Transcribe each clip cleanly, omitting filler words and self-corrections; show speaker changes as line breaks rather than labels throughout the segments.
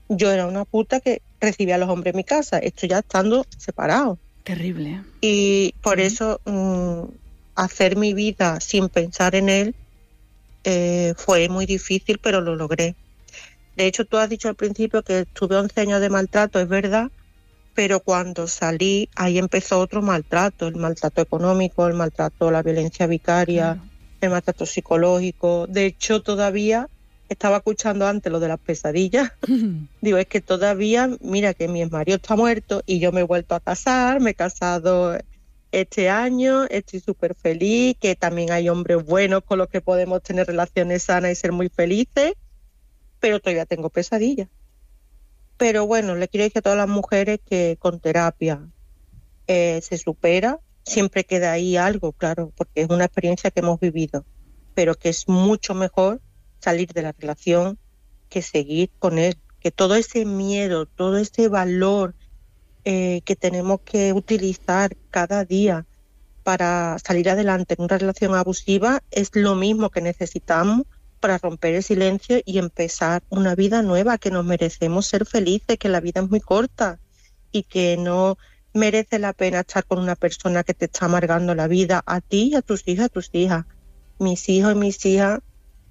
yo era una puta que recibía a los hombres en mi casa, esto ya estando separados.
Terrible.
Y por eso hacer mi vida sin pensar en él fue muy difícil, pero lo logré. De hecho, tú has dicho al principio que tuve 11 años de maltrato, es verdad, pero cuando salí, ahí empezó otro maltrato, el maltrato económico, el maltrato, la violencia vicaria, el maltrato psicológico. De hecho, todavía estaba escuchando antes lo de las pesadillas. Digo, es que todavía, mira que mi marido está muerto y yo me he vuelto a casar, me he casado este año, estoy súper feliz, que también hay hombres buenos con los que podemos tener relaciones sanas y ser muy felices, pero todavía tengo pesadillas. Pero bueno, le quiero decir a todas las mujeres que con terapia se supera, siempre queda ahí algo, claro, porque es una experiencia que hemos vivido, pero que es mucho mejor salir de la relación que seguir con él, que todo ese miedo, todo ese valor que tenemos que utilizar cada día para salir adelante en una relación abusiva es lo mismo que necesitamos para romper el silencio y empezar una vida nueva, que nos merecemos ser felices, que la vida es muy corta y que no merece la pena estar con una persona que te está amargando la vida a ti y a tus hijas, Mis hijos y mis hijas,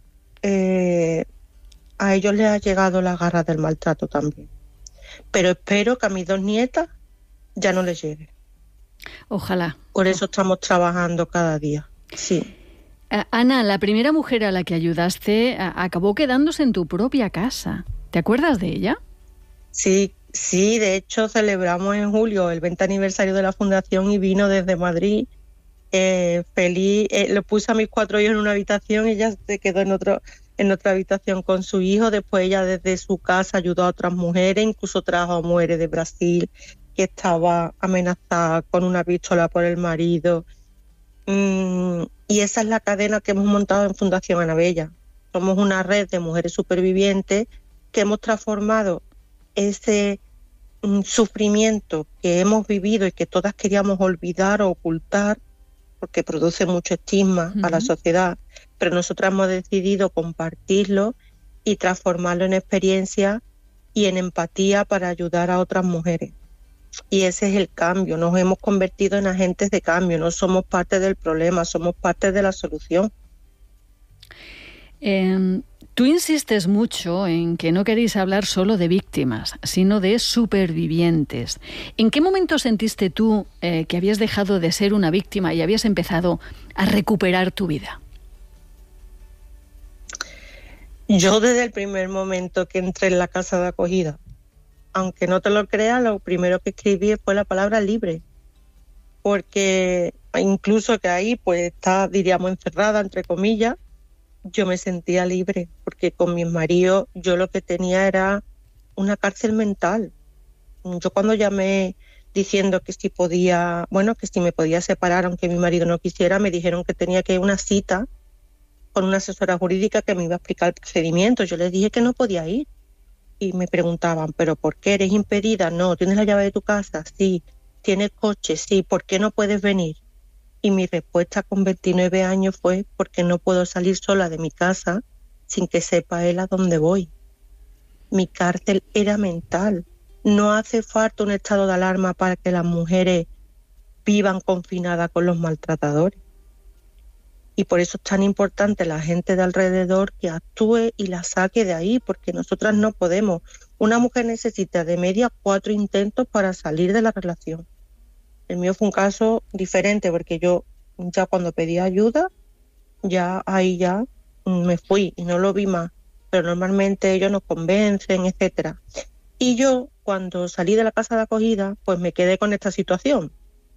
a ellos les ha llegado la garra del maltrato también. Pero espero que a mis 2 nietas ya no les llegue.
Ojalá.
Por eso estamos trabajando cada día. Sí.
Ana, la primera mujer a la que ayudaste acabó quedándose en tu propia casa. ¿Te acuerdas de ella?
Sí, de hecho celebramos en julio el 20 aniversario de la fundación y vino desde Madrid feliz. Lo puse a mis 4 hijos en una habitación y ella se quedó en otra habitación con su hijo. Después ella desde su casa ayudó a otras mujeres, incluso trajo a mujeres de Brasil que estaba amenazada con una pistola por el marido. Y esa es la cadena que hemos montado en Fundación Ana Bella. Somos una red de mujeres supervivientes que hemos transformado ese sufrimiento que hemos vivido y que todas queríamos olvidar o ocultar, porque produce mucho estigma a la sociedad, pero nosotras hemos decidido compartirlo y transformarlo en experiencia y en empatía para ayudar a otras mujeres. Y ese es el cambio, nos hemos convertido en agentes de cambio, no somos parte del problema, somos parte de la solución.
Tú insistes mucho en que no queréis hablar solo de víctimas, sino de supervivientes. ¿En qué momento sentiste tú que habías dejado de ser una víctima y habías empezado a recuperar tu vida?
Yo desde el primer momento que entré en la casa de acogida, aunque no te lo creas, lo primero que escribí fue la palabra libre, porque incluso que ahí pues está, diríamos, encerrada, entre comillas, yo me sentía libre, porque con mi marido yo lo que tenía era una cárcel mental. Yo cuando llamé diciendo que si me podía separar aunque mi marido no quisiera, me dijeron que tenía que ir a una cita con una asesora jurídica que me iba a explicar el procedimiento. Yo les dije que no podía ir. Y me preguntaban, ¿pero por qué? ¿Eres impedida? No. ¿Tienes la llave de tu casa? Sí. ¿Tienes coche? Sí. ¿Por qué no puedes venir? Y mi respuesta con 29 años fue porque no puedo salir sola de mi casa sin que sepa él a dónde voy. Mi cárcel era mental. No hace falta un estado de alarma para que las mujeres vivan confinadas con los maltratadores. Y por eso es tan importante la gente de alrededor que actúe y la saque de ahí, porque nosotras no podemos. Una mujer necesita de media 4 intentos para salir de la relación. El mío fue un caso diferente, porque yo ya cuando pedí ayuda, ya me fui y no lo vi más. Pero normalmente ellos nos convencen, etcétera. Y yo, cuando salí de la casa de acogida, pues me quedé con esta situación.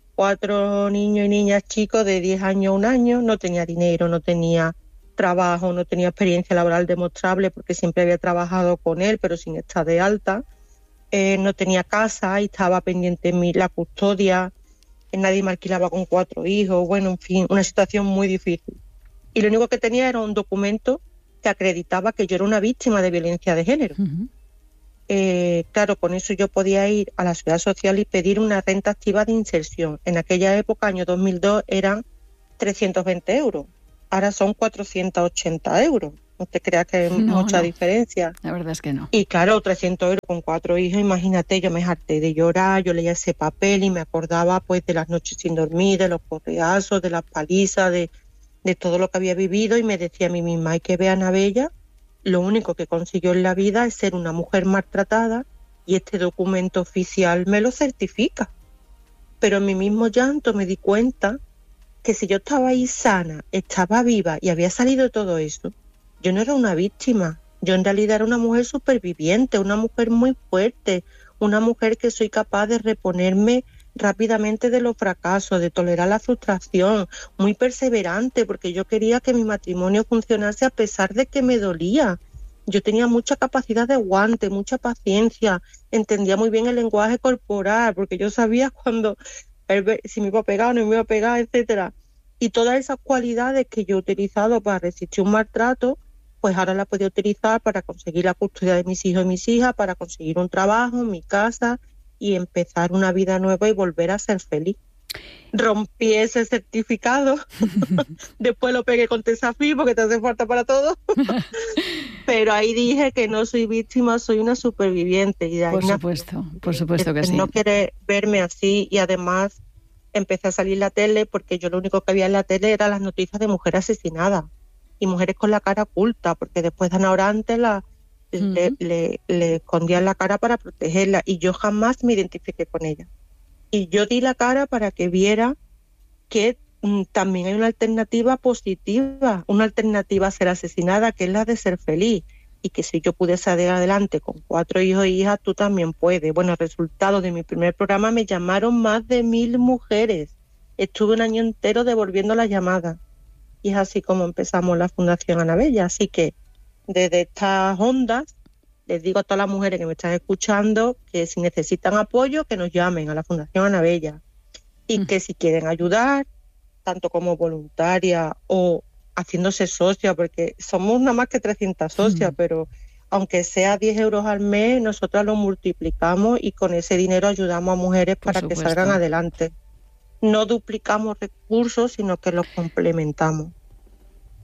4 niños y niñas chicos de 10 años a 1 año, no tenía dinero, no tenía trabajo, no tenía experiencia laboral demostrable porque siempre había trabajado con él, pero sin estar de alta. No tenía casa y estaba pendiente la custodia, nadie me alquilaba con 4 hijos, bueno, en fin, una situación muy difícil. Y lo único que tenía era un documento que acreditaba que yo era una víctima de violencia de género. Claro, con eso yo podía ir a la Seguridad Social y pedir una renta activa de inserción. En aquella época, año 2002, eran 320 euros. Ahora son 480 euros. No te creas que hay
No,
mucha
no,
diferencia.
la verdad es que no.
Y claro, 300 euros con 4 hijos, imagínate, yo me harté de llorar, yo leía ese papel y me acordaba pues de las noches sin dormir, de los correazos, de las palizas, de todo lo que había vivido, y me decía a mí misma, hay que ver a Anabella, lo único que consiguió en la vida es ser una mujer maltratada y este documento oficial me lo certifica. Pero en mi mismo llanto me di cuenta que si yo estaba ahí sana, estaba viva y había salido de todo eso, yo no era una víctima, yo en realidad era una mujer superviviente, una mujer muy fuerte, una mujer que soy capaz de reponerme rápidamente de los fracasos, de tolerar la frustración, muy perseverante, porque yo quería que mi matrimonio funcionase a pesar de que me dolía. Yo tenía mucha capacidad de aguante, mucha paciencia, entendía muy bien el lenguaje corporal, porque yo sabía cuando si me iba a pegar o no me iba a pegar, etcétera. Y todas esas cualidades que yo he utilizado para resistir un maltrato, pues ahora las podía utilizar para conseguir la custodia de mis hijos y mis hijas, para conseguir un trabajo, mi casa y empezar una vida nueva y volver a ser feliz. Rompí ese certificado, después lo pegué con Tesafil porque te hace falta para todo, pero ahí dije que no soy víctima, soy una superviviente. Y de ahí
por supuesto que sí.
No quiere verme así, y además empecé a salir en la tele porque yo lo único que había en la tele eran las noticias de mujeres asesinadas y mujeres con la cara oculta, porque después de Ana Orantes le escondían la cara para protegerla, y yo jamás me identifiqué con ella. Y yo di la cara para que viera que también hay una alternativa positiva, una alternativa a ser asesinada, que es la de ser feliz. Y que si yo pude salir adelante con 4 hijos e hijas, tú también puedes. Bueno, el resultado de mi primer programa me llamaron más de 1000 mujeres. Estuve un año entero devolviendo las llamadas. Y es así como empezamos la Fundación Anabella. Así que desde estas ondas les digo a todas las mujeres que me están escuchando que si necesitan apoyo, que nos llamen a la Fundación Anabella. Y que si quieren ayudar, tanto como voluntaria o haciéndose socia, porque somos nada más que 300 socias, pero aunque sea 10 euros al mes, nosotras lo multiplicamos y con ese dinero ayudamos a mujeres para que salgan adelante. No duplicamos recursos, sino que los complementamos.